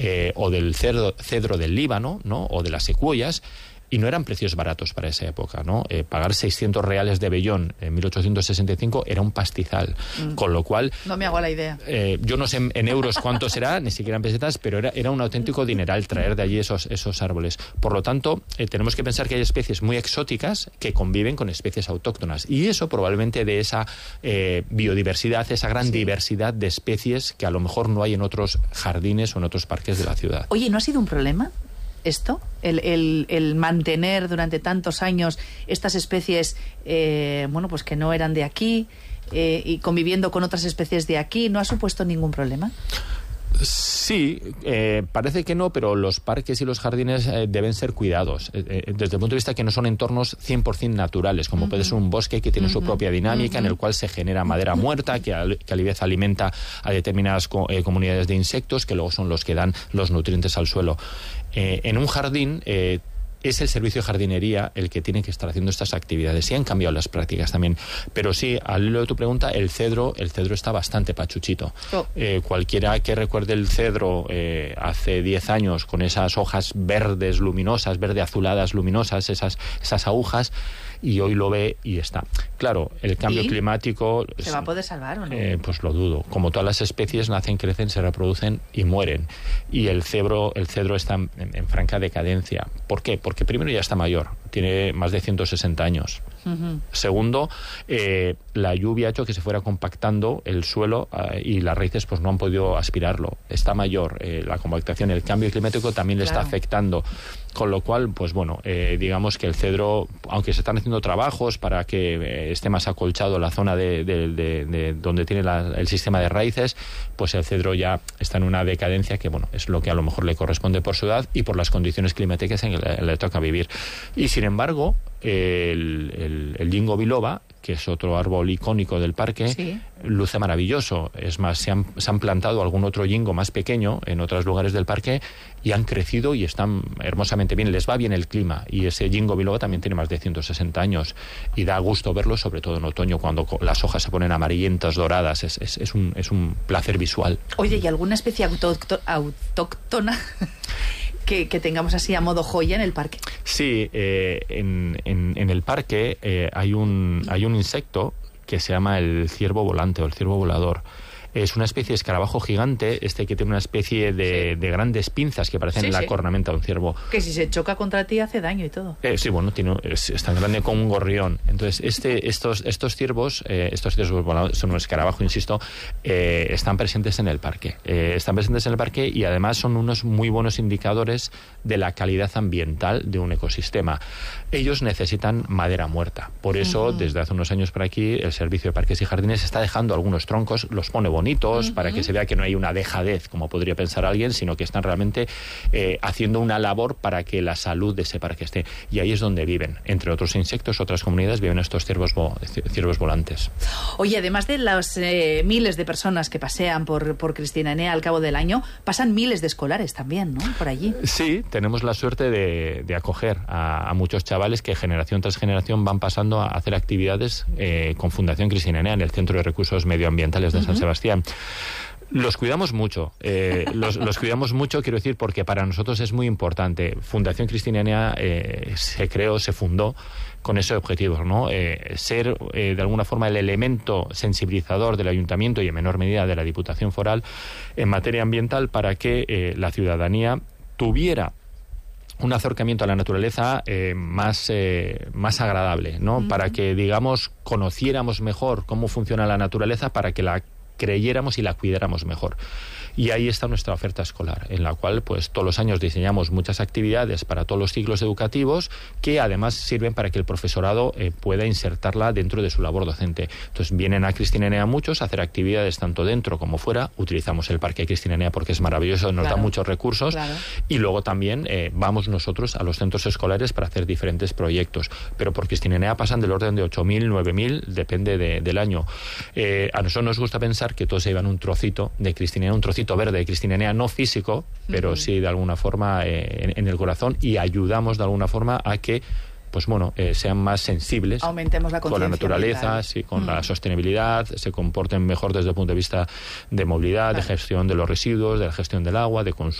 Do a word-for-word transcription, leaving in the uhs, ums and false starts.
eh, o del cedro, cedro del Líbano, ¿no? O de las secuoyas. Y no eran precios baratos para esa época, ¿no? Eh, pagar seiscientos reales de vellón en mil ochocientos sesenta y cinco era un pastizal. Mm. Con lo cual... No me hago la idea. Eh, yo no sé en, en euros cuánto será, ni siquiera en pesetas, pero era, era un auténtico dineral traer de allí esos, esos árboles. Por lo tanto, eh, tenemos que pensar que hay especies muy exóticas que conviven con especies autóctonas. Y eso probablemente de esa eh, biodiversidad, esa gran sí. diversidad de especies que a lo mejor no hay en otros jardines o en otros parques de la ciudad. Oye, ¿no ha sido un problema esto? El, el, el mantener durante tantos años estas especies, eh, bueno, pues que no eran de aquí, eh, y conviviendo con otras especies de aquí, ¿no ha supuesto ningún problema? Sí, eh, parece que no, pero los parques y los jardines eh, deben ser cuidados, eh, eh, desde el punto de vista que no son entornos cien por ciento naturales, como uh-huh. puede ser un bosque que tiene uh-huh. su propia dinámica, uh-huh. en el cual se genera madera muerta, que a, que a la vez alimenta a determinadas co- eh, comunidades de insectos, que luego son los que dan los nutrientes al suelo. Eh, en un jardín... Eh, es el servicio de jardinería el que tiene que estar haciendo estas actividades. Sí han cambiado las prácticas también, pero sí, al hilo de tu pregunta, el cedro, el cedro está bastante pachuchito. Oh. Eh, cualquiera que recuerde el cedro eh, hace diez años con esas hojas verdes luminosas, verde azuladas luminosas, esas, esas agujas, y hoy lo ve y está. Claro, el cambio ¿Y? climático... ¿Se va a poder salvar o no? Eh, pues lo dudo. Como todas las especies, nacen, crecen, se reproducen y mueren. Y el cedro, el cedro está en, en franca decadencia. ¿Por qué? Porque primero ya está mayor, tiene más de ciento sesenta años. Uh-huh. Segundo, eh, la lluvia ha hecho que se fuera compactando el suelo eh, y las raíces pues no han podido aspirarlo. Está mayor, eh, la compactación, el cambio climático también le claro. está afectando. Con lo cual, pues bueno, eh, digamos que el cedro, aunque se están haciendo trabajos para que eh, esté más acolchado la zona de, de, de, de donde tiene la, el sistema de raíces, pues el cedro ya está en una decadencia que, bueno, es lo que a lo mejor le corresponde por su edad y por las condiciones climáticas en que le, le toca vivir. Y sin embargo, el, el, el Ginkgo biloba, que es otro árbol icónico del parque, sí. luce maravilloso. Es más, se han, se han plantado algún otro ginkgo más pequeño en otros lugares del parque y han crecido y están hermosamente bien. Les va bien el clima y ese Ginkgo biloba también tiene más de ciento sesenta años y da gusto verlo, sobre todo en otoño, cuando las hojas se ponen amarillentas, doradas. Es, es, es, un, es un placer visual. Oye, ¿y alguna especie autóctona, autóctona que, que tengamos así a modo joya en el parque? Sí, eh, en, en, en el parque eh, hay un hay un insecto que se llama el ciervo volante o el ciervo volador. Es una especie de escarabajo gigante, este que tiene una especie de, sí. de grandes pinzas que parecen sí, la sí. cornamenta de un ciervo. Que si se choca contra ti hace daño y todo. Eh, sí, bueno, tiene, es, es tan grande como un gorrión. Entonces, este, estos, estos ciervos, eh, estos ciervos voladores, son un escarabajo, insisto, eh, están presentes en el parque. Eh, están presentes en el parque y además son unos muy buenos indicadores de la calidad ambiental de un ecosistema. Ellos necesitan madera muerta. Por eso, uh-huh. desde hace unos años por aquí, el Servicio de Parques y Jardines está dejando algunos troncos, los pone bonitos, uh-huh. para que se vea que no hay una dejadez, como podría pensar alguien, sino que están realmente eh, haciendo una labor para que la salud de ese parque esté. Y ahí es donde viven. Entre otros insectos, otras comunidades, viven estos ciervos, vo- ciervos volantes. Oye, además de los eh, miles de personas que pasean por, por Cristina Enea al cabo del año, pasan miles de escolares también, ¿no? Por allí. Sí, tenemos la suerte de, de acoger a, a muchos chavales que generación tras generación van pasando a hacer actividades eh, con Fundación Cristina Enea en el Centro de Recursos Medioambientales de uh-huh. San Sebastián. Los cuidamos mucho, eh, los, los cuidamos mucho, quiero decir, porque para nosotros es muy importante. Fundación Cristina Enea eh, se creó, se fundó con ese objetivo, ¿no? Eh, ser eh, de alguna forma el elemento sensibilizador del Ayuntamiento y en menor medida de la Diputación Foral en materia ambiental para que eh, la ciudadanía tuviera un acercamiento a la naturaleza eh, más, eh, más agradable, ¿no? Uh-huh. Para que, digamos, conociéramos mejor cómo funciona la naturaleza, para que la creyéramos y la cuidáramos mejor. Y ahí está nuestra oferta escolar, en la cual pues todos los años diseñamos muchas actividades para todos los ciclos educativos que además sirven para que el profesorado eh, pueda insertarla dentro de su labor docente. Entonces vienen a Cristina Enea muchos a hacer actividades tanto dentro como fuera. Utilizamos el Parque de Cristina Enea porque es maravilloso, nos claro, da muchos recursos, claro. Y luego también eh, vamos nosotros a los centros escolares para hacer diferentes proyectos. Pero por Cristina Enea pasan del orden de ocho mil, nueve mil, depende de, del año. Eh, a nosotros nos gusta pensar que todos se llevan un trocito de Cristina Enea, un trocito verde de Cristina Enea, no físico, pero uh-huh. sí de alguna forma eh, en, en el corazón, y ayudamos de alguna forma a que pues bueno, eh, sean más sensibles aumentemos la con la naturaleza, sí, con uh-huh. la sostenibilidad, se comporten mejor desde el punto de vista de movilidad, claro. de gestión de los residuos, de la gestión del agua, de consumo.